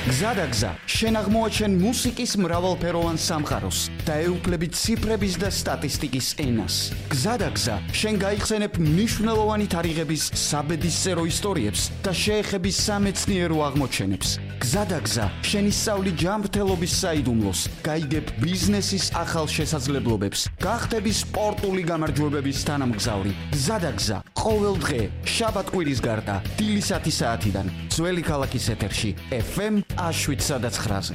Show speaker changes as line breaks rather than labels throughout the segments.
გზადაგზა, შენ აღმოაჩენ მუსიკის მრავალფეროვან სამყაროს და ეუფლებით ციფრების და სტატისტიკის ენას. გზადაგზა, შენ გაიხსენებ მნიშვნელოვანი თარიღების საბედისწერო ისტორიებს და შეეხები სამეცნიერო აღმოჩენებს. გზადაგზა, შენ ისწავლი ჯანმრთელობის საიდუმლოს, გაიგებ ბიზნესის ახალ შესაძლებლობებს, გახდები სპორტული გამარჯვებების თანამგზავრი. გზადაგზა, ყოველ დღე, შაბათ-კვირის გარდა, დილის 10 საათიდან, ძველი ქალაქის ეთერში, FM 7-9-ზე.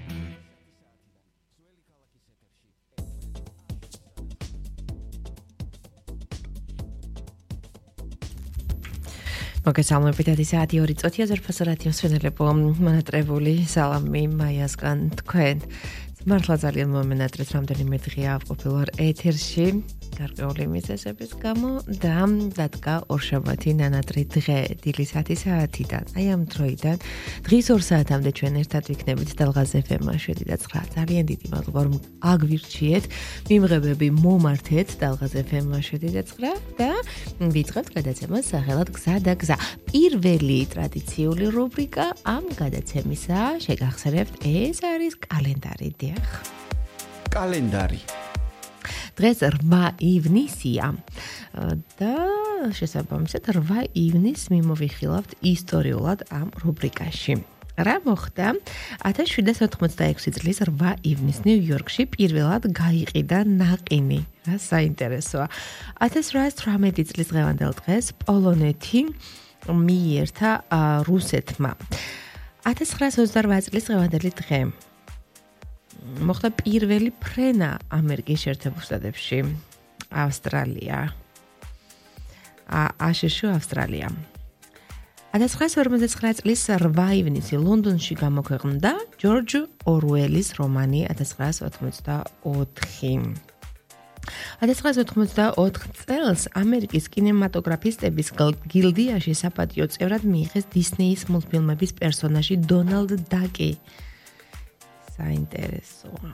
მოგესალმებით, ადი საათი 2 წუთია ზურფასო რადიოს მშვენილებო მონატრებული სალამი მაიასგან თქვენ. მართლა ძალიან მომენატრეთ რამდენიმე დღეა ვყოფილ ვარ ეთერში გარკვეული მიზეზების გამო და დადგა ორშაბათი ნანატრი დღე დილის 10 საათიდან. აი ამ დროიდან დღის 2 საათამდე ჩვენ ერთად ვიქნებით დალღაზ FM-ში 7-9. ძალიან დიდი მადლობა რომ აგვირჩიეთ, მიმღებები მომართეთ დალღაზ FM-ში 7-9 და ვიწყებთ გადაცემას სახელად გზადაგზა. პირველი ტრადიციული რუბრიკა ამ გადაცემისა შეგახსენებთ, ეს არის კალენდარი.
კალენდარი.
დღეს 8 ივნისია და შესაბამისად 8 ივნისს მიმოვიხილავთ ისტორიულად ამ რუბრიკაში. რა მოხდა? 1786 წლის 8 ივნისს ნიუ-იორკში პირველად გაიყიდა ნაყინი. რა საინტერესოა. 1818 წლის დღევანდელ დღეს პოლონეთი მიიერთა რუსეთმა. 1928 წლის დღევანდელი დღე მოხდა პირველი ფრენა ამერიკის შეერთებულ შტატებში. ავსტრალია. აშშ ავსტრალია. 1959 წლის 8 ივნისს ლონდონში გამოქვეყნდა ჯორჯ ორუელის რომანი 1984. 1984 წელს ამერიკის კინემატოგრაფისტების გილდიაში საპატიო წევრად მიიღეს დისნეის მულტფილმების პერსონაჟი დონალდ დაკი. საინტერესოა.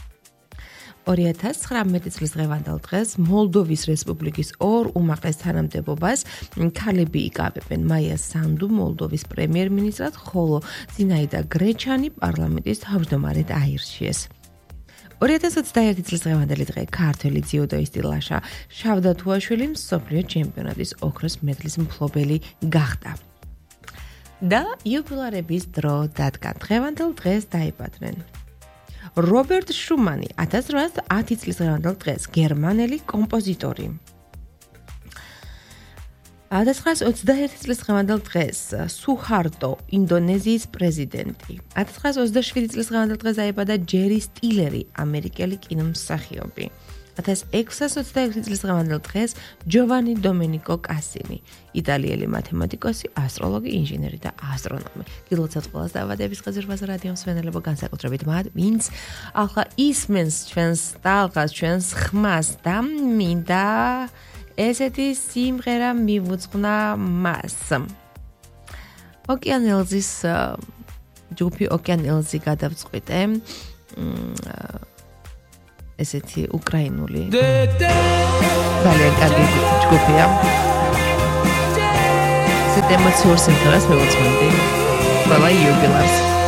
2019 წლის დღევანდელ დღეს მოლდოვის რესპუბლიკის ორ უმაღლეს თანამდებობას ქალები იკავებენ. მაია სანდუ მოლდოვის პრემიერ-მინისტრად, ხოლო ზინაიდა გრეჩანი პარლამენტის თავმჯდომარედ აირჩიეს. 2021 წლის დღევანდელი დღე ქართველი ძიუდოისტი ლაშა შავდათუაშვილი მსოფლიო ჩემპიონატის ოქროს მედლის მფლობელი გახდა. და იუბილარების დრო დადგა. დღევანდელ დღეს დაიბადნენ რობერტ შუმანი 1810 წლის დღევანდელ დღეს გერმანელი კომპოზიტორი. 1921 წლის დღევანდელ დღეს სუჰარტო ინდონეზიის პრეზიდენტი. 1927 წლის დღევანდელ დღეს დაიბადა ჯერი სტილერი ამერიკელი კინომსახიობი. 1626 წლის დღევანდელ დღეს ჯოვანი დომენიკო კასინი, იტალიელი მათემატიკოსი, ასტროლოგი, ინჟინერი და ასტრონომი. გილოცავთ ყველას დაბადების დღეს ზურფასო რადიო მსმენელებო, განსაკუთრებით მათ, ვინც ახლა ისმენს ჩვენს ტალღას, ჩვენს ხმას და მინდა ესეთი სიმღერა მივუძღვნა მას. ოკეან ელზის ჯგუფი ოკეან ელზი გადავწყვიტე. ესეთი უკრაინული ძალიან კარგი ჯგუფია. ესეთ ემოციურ სიმღერას მივუძღვენდი ყველა იუბილარს.